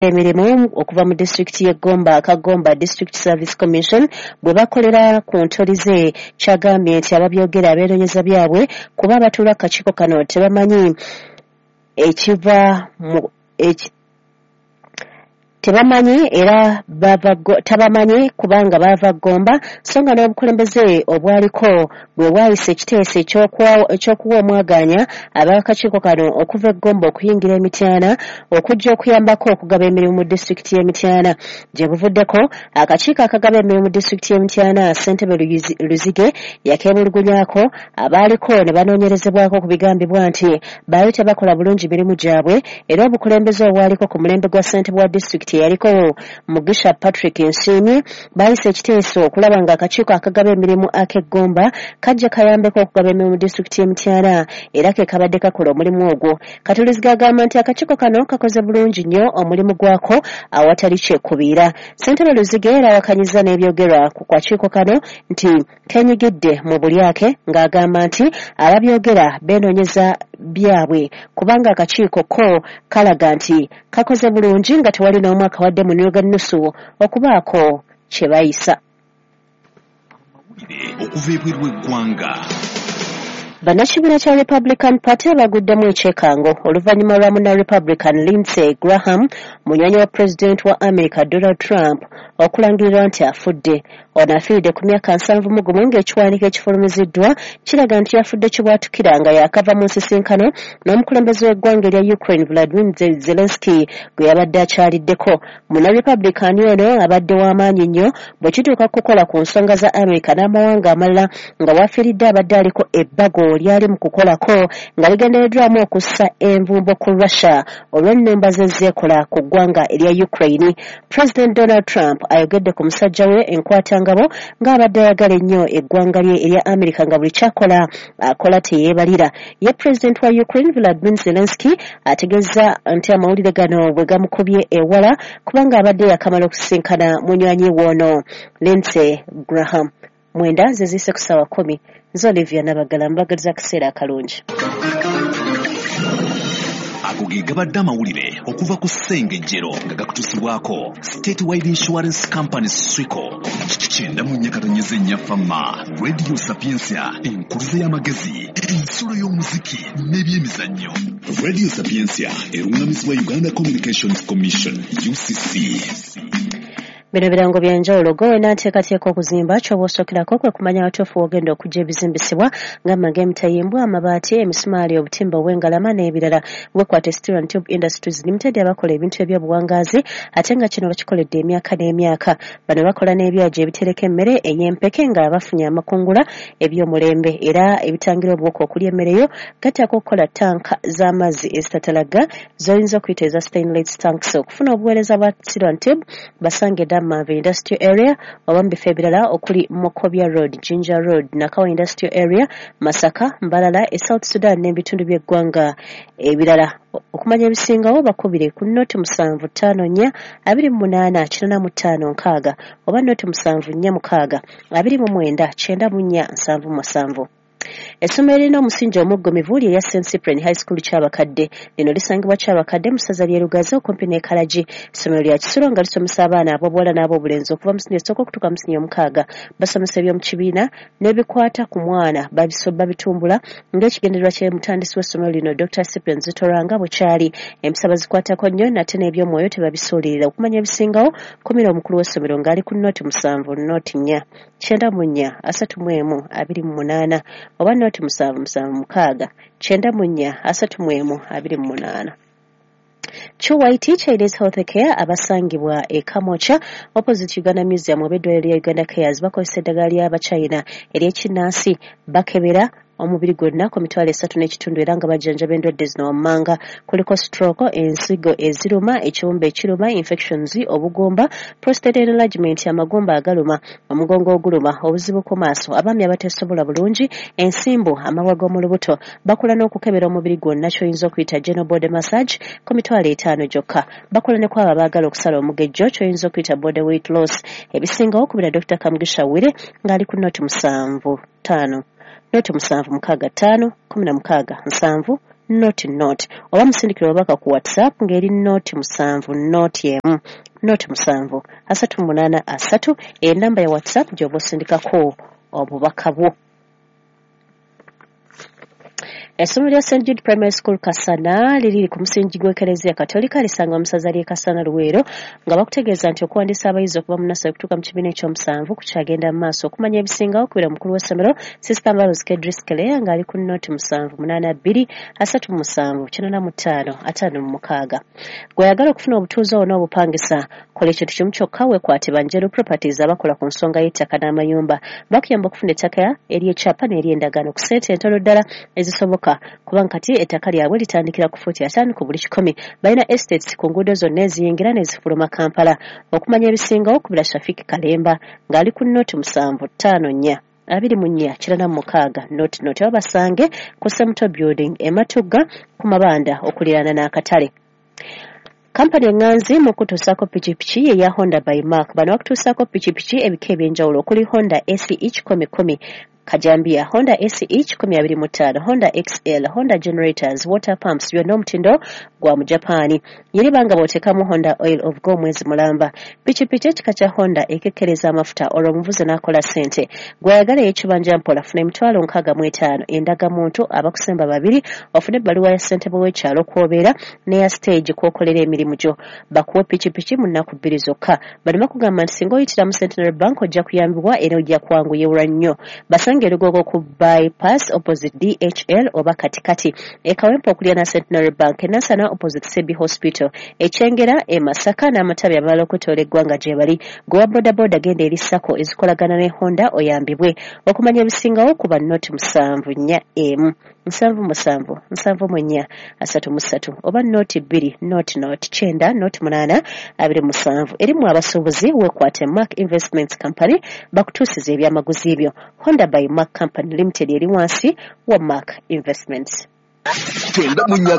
emirimu okuva mu district ye Gomba Kagomba District Service Commission bwe bakolera ku ntolize kyagambye nti ababyogera abeeronyeza byabwe kuba abatuula akakiiko kano tebamanyi ekiva mu tebamanyi era tabamanyi kubanga bava Gomba songa n'obukulembeze obwaliko bwe bwayise ekiteeso ekyokuwa omwaganya ab'akakiiko kano okuva Gomba okuyingira Emityana okujja okuyambako okugaba emirimu mu disitulikiti y'Emityana gye buvuddeko akakiiko akagaba emirimu mu disitulikiti y'Emityana Ssentebe Luzige yakeebulugunyako abaaliko ne banoonyerezebwako ku bigambibwa nti baali tebakola bulungi mirimu gyabwe era obukulembeze obwaliko ku mulembe gwa ssentebe wa disitulikiti yaliko Mugisha Patrick Nsiimye bayise ekiteeso okulaba nga akakiiko akagaba emirimu ak'Egomba kajja kayambeko okugaba emirimu mu disitulikiti y'Emityana era ke kabadde kakola omulimu ogwo. Katuliziga agamba nti akakiiko kano kakoze bulungi nnyo omulimu gwako awatali kyekubiira. Ssentebe Luzige era awakanyiza n'ebyogerwa ku kakiiko kano nti kenyigidde mu bulyake ng'agamba nti ababyogera beenoonyeza byabwe kubanga akakiiko ko kalaga nti kakoze bulungi nga tewali n'omu akawadde mu nyoga nnusu okubaako kye bayisa. Okuva ebweru w'eggwanga Bannakibiina kya Republican Party abaguddemu ekyekango oluvannyuma lwa munna Republican Lindsey Graham munywanyi wa President wa America Donald Trump okulangirirwa nti afudde. Ono afiiridde ku myaka 71 ng'ekiwandiiko ekifulumiziddwa kiraga nti yafudde kibwatukira nga yaakava mu nsisinkano n'omukulembeze w'eggwanga erya Ukraine Volodymyr Zelensky gwe yabadde akyaliddeko. Munna Republican ono abadde w'amaanyi nnyo bwe kituuka kukola ku nsonga za America n'amawanga amalala nga wafiiridde abadde aliko ebbago lyali mu kukolako nga ligendereddwamu okussa envumbo ku Russia olw'ennumba z'ezzeekola ku ggwanga erya Ukraine. President Donald Trump ayogedde ku musajja we enkwatangabo ng'abadde ayagala ennyo eggwanga lye erya America nga buli kyakola akola teyeebalira. Ye President wa Ukraine Volodymyr Zelensky ategeeza nti amawulire gano bwe gamukubye ewala kubanga abadde yakamala okusisinkana munywanyi w'ono Lindsey Graham. Mwenda zezise ku ssaawa 10. Nze Olivia Nabagala mbagaliza akaseera akalungi. Ago ge gabadde amawulire okuva ku ssengejjero nga gakutusibwako State Wide Insurance Company Swico 94.4 Radio Sapiensia enkuluze y'amagezi ensulo y'omuziki n'ebyemizannyo. Radio Sapiensia erungamizibwa Uganda Communications Commission UCC. Bino birango byanjawulo gowe n'anteekateeka okuzimba ky'oba osookirako kwe kumanya watuufu wogenda okujja ebizimbisibwa ng'amage emitayimbwa amabaati emisumaali obutimba obw'engalama n'ebirala. Bwekwata Steel and Tube Industries Limited abakola ebintu eby'obuwangaazi ate nga kino bakikoledde emyaka n'emyaka. Bano bakola n'ebyagi ebitereka emmere ey'empeke nga bafunye amakungula eby'omulembe era ebitangira obwoko okulya emmere yo gattako okukola tanka z'amazzi ezitatalaga z'oyinza okuyita eza stainless tanks. Okufuna obuweereza bwa Steel and Tube basange Mave Industrial Area oba mbifo ebirala okuli Mokobia Road, Jinja Road, Nakawa Industrial Area, Masaka, Mbalala, South Sudan n'ebitundu by'eggwanga ebirala. Okumanya ebisingawo bakubire ku noti 75 28 45 oba noti 74 29 94 Essomero lirina omusingi omuggomivu lya St. Cyprian High School Kyabakadde. Lino lisangibwa Kyabakadde mu ssaza ly'e Lugazi okumpi n'e Kalagi. Essomero lya Kisulo nga lisomesa abaana ab'obuwala n'ab'obulenzi okuva mu siniya esooka okutuuka mu siniya 6. Basomesa eby'omu kibiina n'ebikwata ku mwana babitumbula ng'ekigendererwa ky'omutandisi w'essomero lino Dr. Cyprian Zitoranga bwe kyali. Empisa bazikwatako nnyo nate n'eby'omwoyo tebabisuulirira. Okumanya ebisingawo kumira omukulu w'essomero ng'ali ku noti 7 noti 4 94 31 28 oba noti 776 94 31 Chuwaiti Chinese Health Care abasangibwa e Kamocha opposite Uganda Museum obeddwaliro lya Uganda Cares bakozesa eddagala ly'abaChina ery'ekinnansi bakebera omubiri gwonna ku mitwalo 3.5 era nga bajjanjaba endwadde zino wammanga kuliko stroke, ensigo eziruma, ekiwumbe ekiruma, infections, obugumba, prostate enlargement, amagumba agaluma, omugongo oguluma, obuzibu ku maaso, abaami abateesobola bulungi, ensimbu, amabwa g'omu lubuto. Bakola n'okukebera omubiri gwonna ky'oyinza okuyita general body massage ku mitwalo 5 gyokka. Bakola ne kwabo abaagala okusala omugejjo ky'oyinza okuyita body weight loss. Ebisingawo kubira Dr. Kamugisha Wire ng'ali ku noti 75 noti 765 16 7 not oba musindikira obubaka ku WhatsApp ng'eri not 7 not yemu not 7 383 enamba ya WhatsApp gy'oba osindikako obubaka bwo. Essomero lya St. Jude Primary School Kasana liri ku musingi gw'Eklezia Katolika lisanga omusaza lye Kasana Luweero nga bakutegeeza nti okuwandiisa abayizi okuva mu nursery okutuuka mu kibiina eky'omusanvu kukyagenda mu maaso okumanya ebisingawo kubira mukulu w'essomero Sister Maros Kedris Kelea ng'ali ku noti 782-375-85-56. Gw'ayagala okufuna obutuuze owo n'obupangisa kola ekintu kimu kyokka weekwate Banjero Properties abakola ku nsonga y'ettaka n'amayumba bakuyamba okufuna ettaka ery'ekyapa n'ery'endagaano ku ssente entono ddala ezisoboka kubanga kati ettaka lyabwe litandikira ku fuuti 5 ku buli 100. Balina estates ku nguudo zonna eziyingira n'ezifuluma Kampala. Okumanya ebisingawo kubira Shafiki Kalemba ng'ali ku noti 754-24 noti babasange ku Semuto Building Ematugga ku Mabanda okuliraana n'akatale. Kampani enganzi mu kutuusako pikipiki eya Honda by Mark bano bakutuusako pikipiki ebika ebyenjawulo okuli Honda SE 10 Kajambia, Honda SE 25, Honda XL, Honda Generators, Water Pumps, byonna omutindo gwa mu Japani. Yeri banga bootekamu Honda Oil of Go mwezi mulamba. Pikipiki ekika kya Honda ekekkereza amafuta olwo omuvuzi n'akola ssente. Gw'ayagala ekibanja mpola funa emitwalo 65 endagamuntu abakusemba 2 ofune ebbaluwa ya ssentebe w'ekyalo kw'obeera n'eya stage kw'okolera emirimu gyo. Bakuwa pikipiki mu nnaku 2 zokka. Balema kugamba nti singa oyitira mu Centenary Bank ojja kuyambibwa era ojja kwanguyirwa nnyo. Basange Lugogo ku bypass opposite DHL oba katikati. Ekawempo okulya na Centenary Bank Nansana opposite Sebi Hospital. Echengera Masaka n'amatabi abalala okutoola eggwanga gye bali. Gowa bodaboda genda eri Sako ezikolagana ne Honda oyambibwe. Okumanya ebisingawo kuba noti 7 7 oba noti 2 noti 9 noti 8 27 erimu abasuubuzi weekwate Mark Investments Company bakutuusiza ebyamaguzi ebyo. Honda by Mark Company Limited eri wansi wa Mark Investments.